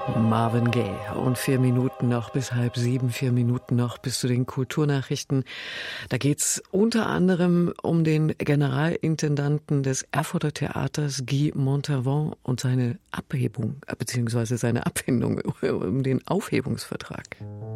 Marvin Gaye. Und 4 Minuten noch bis 6:30, 4 Minuten noch bis zu den Kulturnachrichten. Da geht's unter anderem um den Generalintendanten des Erfurter Theaters, Guy Montauban, und seine Abhebung, beziehungsweise seine Abfindung, um den Aufhebungsvertrag.